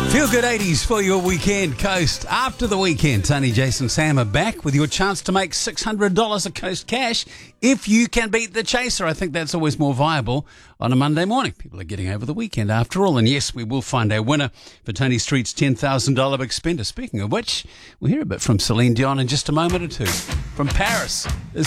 Feel Good 80s for your weekend coast. After the weekend, Tony, Jason, Sam are back with your chance to make $600 of Coast cash if you can beat the chaser. I think that's always more viable on a Monday morning. People are getting over the weekend after all. And yes, we will find a winner for Tony Street's $10,000 big spender. Speaking of which, we'll hear a bit from Celine Dion in just a moment or two. From Paris is